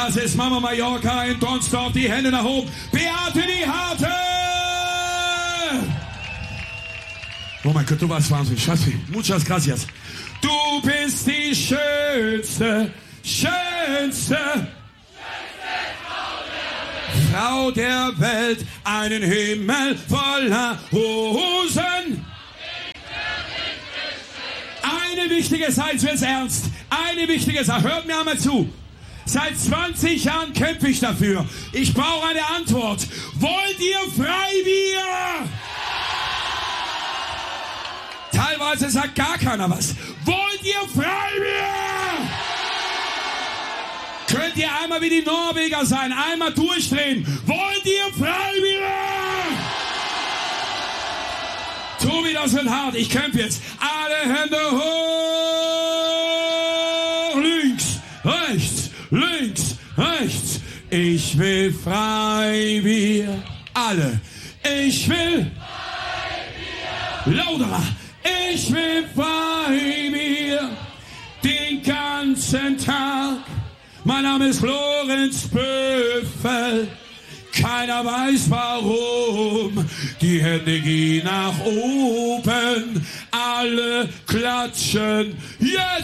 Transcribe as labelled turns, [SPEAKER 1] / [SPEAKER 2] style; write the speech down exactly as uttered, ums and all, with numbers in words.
[SPEAKER 1] Das ist Mama Mallorca in Donsdorf. Die Hände nach oben. Beate die Harte! Oh mein Gott, du warst wahnsinnig. Schatzi. Muchas gracias. Du bist die schönste, schönste, schönste Frau der Welt. Einen Himmel voller Rosen. Eine wichtige Sache, jetzt wird's ernst. Eine wichtige Sache, hört mir einmal zu. Seit zwanzig Jahren kämpfe ich dafür. Ich brauche eine Antwort. Wollt ihr Freibier? Teilweise sagt gar keiner was. Wollt ihr Freibier? Könnt ihr einmal wie die Norweger sein? Einmal durchdrehen. Wollt ihr Freibier? Tobi, das wird hart. Ich kämpfe jetzt. Alle Hände hoch. Links, rechts, links, rechts. Ich will Freibier. Alle. Ich will Freibier. Lauter. Ich will Freibier. Den ganzen Tag. Mein Name ist Lorenz Böffel. Keiner weiß warum. Die Hände gehen nach oben. Alle klatschen. Jetzt